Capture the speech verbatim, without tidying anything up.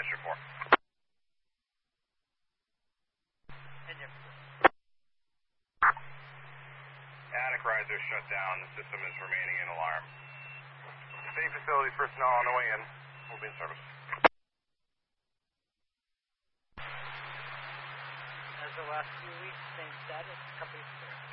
Measure four. Engine four. Attic riser shut down. The system is remaining in alarm. State facilities personnel on the way in. We'll be in service. As the last few weeks, same status, company clear.